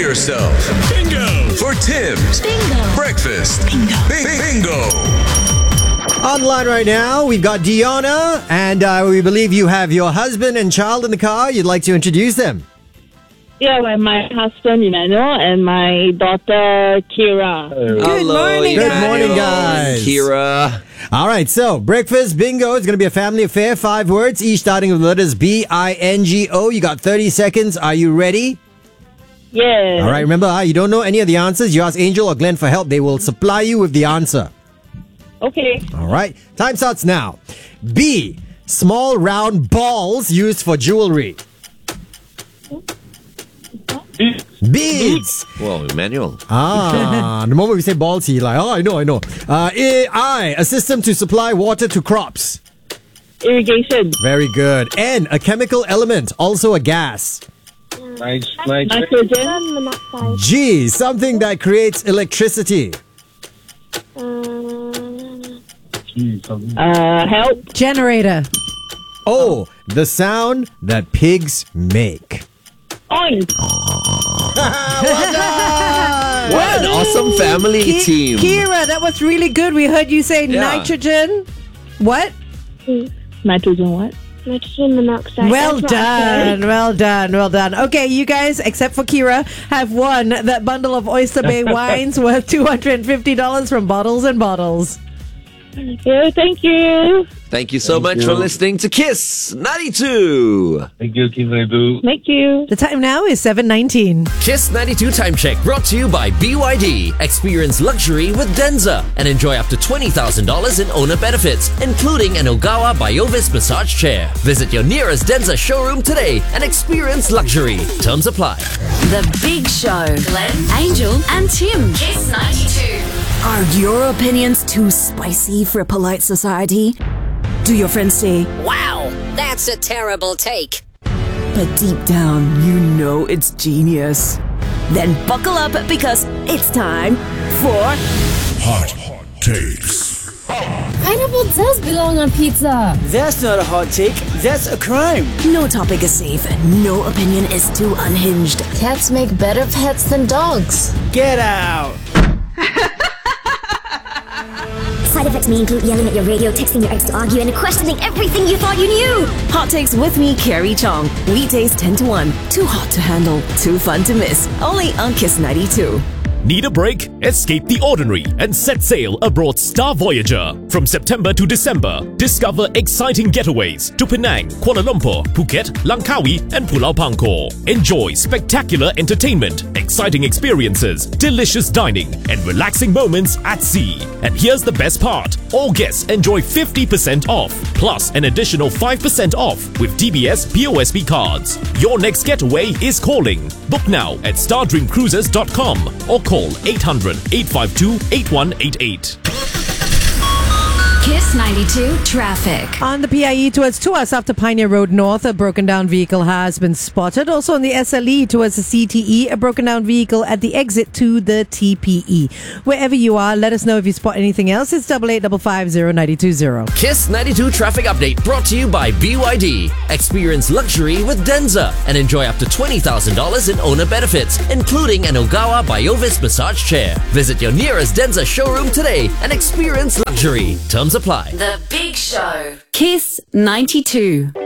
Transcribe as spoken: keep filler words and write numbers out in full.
yourself. Bingo! For Tim's Bingo. Breakfast Bingo. Bi- Bingo. Online right now, we've got Diona, and uh, we believe you have your husband and child in the car. You'd like to introduce them. Yeah, well, my husband Emmanuel and my daughter Kira. Good morning, Good guys. morning, guys. Kira. All right, so breakfast bingo is going to be a family affair. Five words, each starting with the letters B I N G O. You got thirty seconds. Are you ready? Yeah. All right, remember, uh, you don't know any of the answers. You ask Angel or Glenn for help. They will supply you with the answer. Okay. All right, time starts now. B, small round balls used for jewelry. Beads. Whoa, Emmanuel. Ah, the moment we say balls, he like, oh, I know, I know. Uh, A, I, a system to supply water to crops. Irrigation. Very good. N, a chemical element, also a gas. Nice, nice. Nitrogen. Monoxide. G, something that creates electricity. Uh, help. Generator. O, the sound that pigs make. Oink. What an awesome family Ki- team. Kira, that was really good. We heard you say Yeah. nitrogen. What? Nitrogen what? Nitrogen monoxide. Well That's what I done. said. Well done. Well done. Okay, you guys, except for Kira, have won that bundle of Oyster Bay wines worth two hundred fifty dollars from Bottles and Bottles. Yeah, thank you. Thank you so Thank much you. for listening to Kiss ninety-two. Thank you, Kinedu. Thank you. The time now is seven nineteen. Kiss ninety-two Time Check brought to you by B Y D. Experience luxury with Denza and enjoy up to twenty thousand dollars in owner benefits, including an Ogawa Biovis massage chair. Visit your nearest Denza showroom today and experience luxury. Terms apply. The Big Show. Glenn, Angel, and Tim. Kiss ninety-two. Are your opinions too spicy for a polite society? Do your friends say, Wow, that's a terrible take. but deep down, you know it's genius? Then buckle up because it's time for Hot Takes. Pineapple does belong on pizza. That's not a hot take. That's a crime. No topic is safe, no opinion is too unhinged. Cats make better pets than dogs. Get out. Side effects may include yelling at your radio, texting your ex to argue, and questioning everything you thought you knew. Hot Takes with me, Carrie Chong. Weekdays ten to one. Too hot to handle, too fun to miss. Only on Kiss ninety-two. Need a break? Escape the ordinary and set sail aboard Star Voyager. From September to December, discover exciting getaways to Penang, Kuala Lumpur, Phuket, Langkawi, and Pulau Pangkor. Enjoy spectacular entertainment, exciting experiences, delicious dining, and relaxing moments at sea. And here's the best part. All guests enjoy fifty percent off, plus an additional five percent off with D B S P O S B cards. Your next getaway is calling. Book now at star dream cruises dot com or call eight hundred, eight five two, eight one eight eight. Kiss ninety-two traffic. On the P I E towards Tuas after Pioneer Road North, a broken down vehicle has been spotted. Also on the S L E towards the C T E, a broken down vehicle at the exit to the T P E. Wherever you are, let us know if you spot anything else. It's double eight five five zero nine two zero. Kiss ninety-two Traffic Update brought to you by B Y D. Experience luxury with Denza and enjoy up to twenty thousand dollars in owner benefits, including an Ogawa Biovis massage chair. Visit your nearest Denza showroom today and experience luxury. Terms apply. The Big Show. Kiss ninety-two.